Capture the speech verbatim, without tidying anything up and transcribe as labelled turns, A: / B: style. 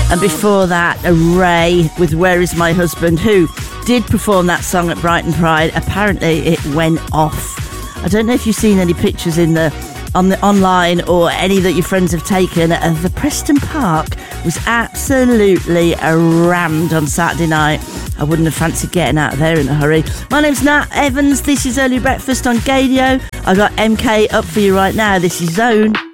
A: And before that, Ray with Where Is My Husband, who did perform that song at Brighton Pride. Apparently it went off. I don't know if you've seen any pictures in the on the online or any that your friends have taken. Uh, the Preston Park was absolutely rammed on Saturday night. I wouldn't have fancied getting out of there in a hurry. My name's Nat Evans. This is Early Breakfast on Gadio. I got M K up for you right now. This is Zone.